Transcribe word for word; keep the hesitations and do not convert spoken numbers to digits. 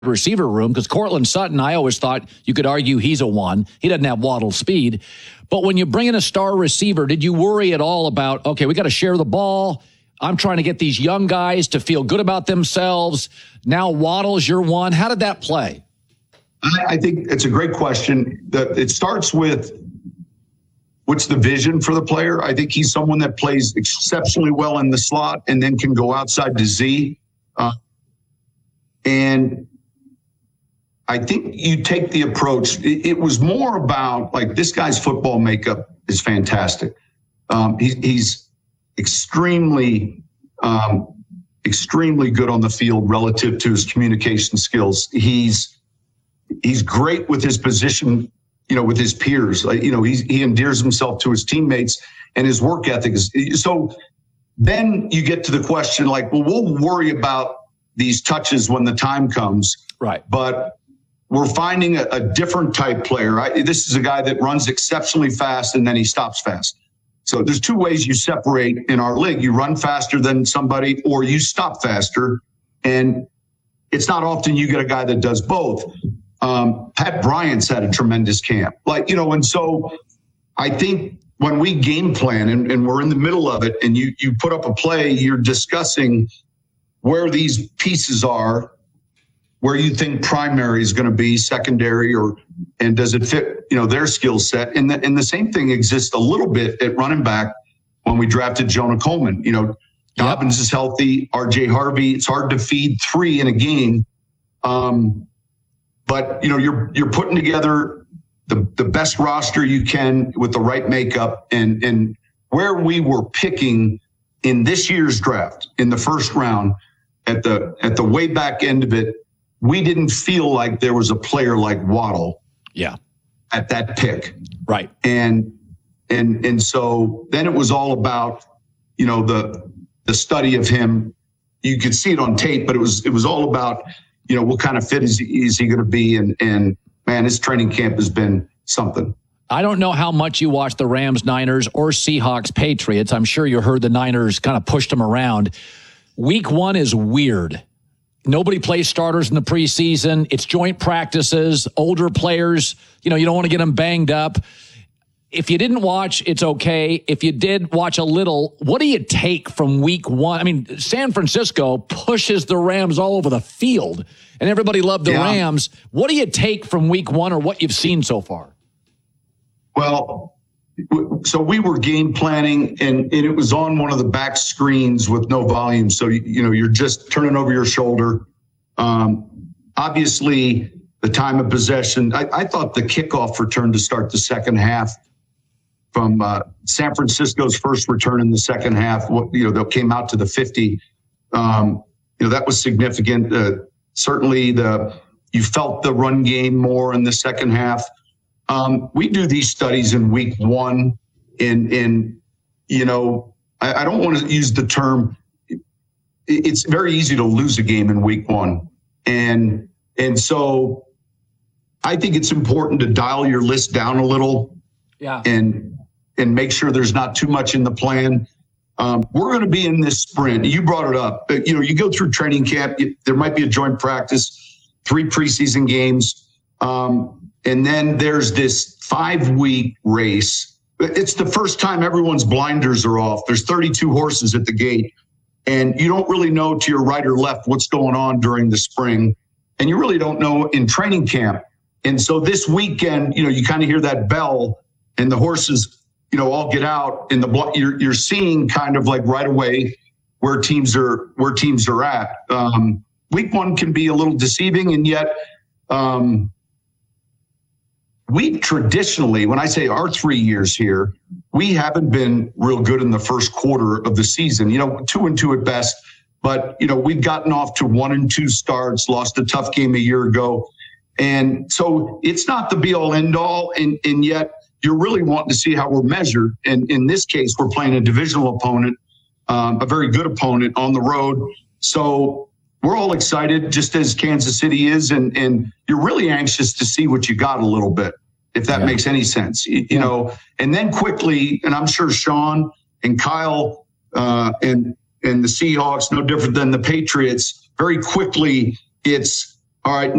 receiver room, because Cortland Sutton, I always thought you could argue he's a one. He doesn't have Waddle speed. But when you bring in a star receiver, did you worry at all about, okay, we got to share the ball. I'm trying to get these young guys to feel good about themselves. Now Waddle's your one. How did that play? I, I think it's a great question. The, it starts with what's the vision for the player. I think he's someone that plays exceptionally well in the slot and then can go outside to Z. Uh, and I think you take the approach. It, it was more about, like, this guy's football makeup is fantastic. Um, he, he's extremely, um, extremely good on the field relative to his communication skills. He's he's great with his position, you know, with his peers. Like, you know, he he endears himself to his teammates, and his work ethic is so. Then you get to the question, like, well, we'll worry about these touches when the time comes, right? But we're finding a, a different type player. I, this is a guy that runs exceptionally fast and then he stops fast. So there's two ways you separate in our league. You run faster than somebody or you stop faster. And it's not often you get a guy that does both. Um, Pat Bryant's had a tremendous camp. Like, you know, and so I think when we game plan and, and we're in the middle of it and you you put up a play, you're discussing where these pieces are, where you think primary is going to be, secondary, or and does it fit, you know, their skill set? And the, and the same thing exists a little bit at running back when we drafted Jonah Coleman. You know, Dobbins yep. is healthy, R J Harvey. It's hard to feed three in a game, um, but you know, you're you're putting together the the best roster you can with the right makeup, and and where we were picking in this year's draft in the first round at the at the way back end of it. We didn't feel like there was a player like Waddle yeah. at that pick. Right. And and and so then it was all about, you know, the the study of him. You could see it on tape, but it was it was all about, you know, what kind of fit is he, is he going to be? And and man, his training camp has been something. I don't know how much you watched the Rams, Niners, or Seahawks, Patriots. I'm sure you heard the Niners kind of pushed them around. Week one is weird. Nobody plays starters in the preseason. It's joint practices, older players. You know, you don't want to get them banged up. If you didn't watch, it's okay. If you did watch a little, what do you take from week one? I mean, San Francisco pushes the Rams all over the field, and everybody loved the yeah. Rams. What do you take from week one or what you've seen so far? Well, so we were game planning, and, and it was on one of the back screens with no volume. So, you, you know, you're just turning over your shoulder. Um, obviously, the time of possession, I, I thought the kickoff return to start the second half from uh, San Francisco's first return in the second half, what, you know, they came out to the fifty. Um, you know, that was significant. Uh, certainly, the you felt the run game more in the second half. Um, we do these studies in week one, and, and you know, I, I don't want to use the term. It's very easy to lose a game in week one. And, and so I think it's important to dial your list down a little yeah. and, and make sure there's not too much in the plan. Um, we're going to be in this sprint. You brought it up. But, you know, you go through training camp, it, there might be a joint practice, three preseason games. Um, And then there's this five-week race. It's the first time everyone's blinders are off. There's thirty-two horses at the gate, and you don't really know to your right or left what's going on during the spring, and you really don't know in training camp. And so this weekend, you know, you kind of hear that bell, and the horses, you know, all get out, and the you're you're seeing kind of like right away where teams are where teams are at. Um, week one can be a little deceiving, and yet. Um, We traditionally, when I say our three years here, we haven't been real good in the first quarter of the season. You know, two and two at best. But, you know, we've gotten off to one and two starts, lost a tough game a year ago. And so it's not the be all end all. And, and yet you're really wanting to see how we're measured. And in this case, we're playing a divisional opponent, um, a very good opponent on the road. So we're all excited, just as Kansas City is. And, and you're really anxious to see what you got a little bit, if that yeah. makes any sense, you, you know, and then quickly, and I'm sure Sean and Kyle uh, and, and the Seahawks, no different than the Patriots, very quickly, it's, All right.